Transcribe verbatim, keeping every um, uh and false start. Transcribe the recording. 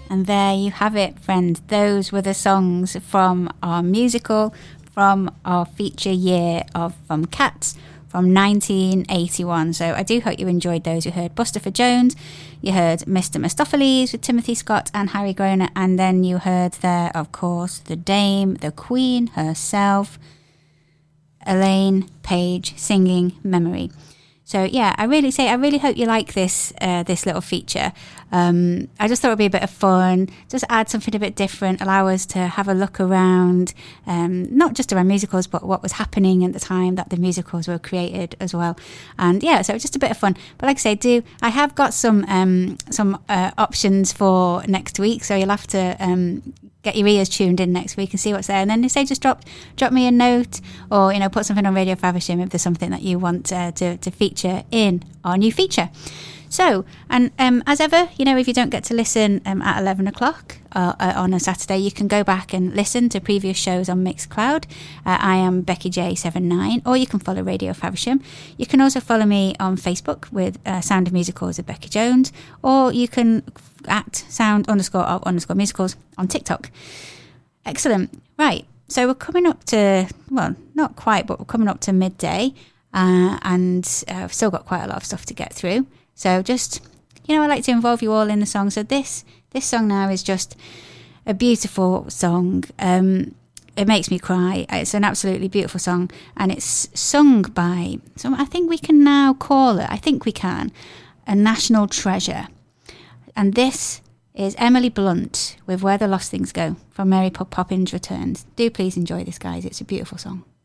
And there you have it, friends. Those were the songs from our musical, from our feature year of From Cats, from nineteen eighty-one. So I do hope you enjoyed those. You heard Bustopher Jones, you heard Mister Mistopheles with Timothy Scott and Harry Groner, and then you heard there, of course, the Dame, the Queen herself, Elaine Paige, singing Memory. So yeah, I really say I really hope you like this uh, this little feature. Um, I just thought it'd be a bit of fun, just add something a bit different, allow us to have a look around, um, not just around musicals, but what was happening at the time that the musicals were created as well. And yeah, so just a bit of fun. But like I say, do I have got some um, some uh, options for next week, so you'll have to um, get your ears tuned in next week and see what's there. And then they say just drop drop me a note, or you know, put something on Radio Faversham if there's something that you want uh, to to feature in our new feature. So, and um, as ever, you know, if you don't get to listen um, at eleven o'clock uh, uh, on a Saturday, you can go back and listen to previous shows on Mixcloud. Uh, I am Becky J seventy-nine, or you can follow Radio Faversham. You can also follow me on Facebook with uh, Sound of Musicals with Becky Jones, or you can at sound underscore of underscore musicals on TikTok. Excellent. Right. So we're coming up to, well, not quite, but we're coming up to midday, uh, and uh, I've still got quite a lot of stuff to get through. So just, you know, I like to involve you all in the song. So this this song now is just a beautiful song. Um, it makes me cry. It's an absolutely beautiful song, and it's sung by, so I think we can now call it, I think we can, a national treasure. And this is Emily Blunt with Where the Lost Things Go from Mary Poppins Returns. Do please enjoy this, guys. It's a beautiful song.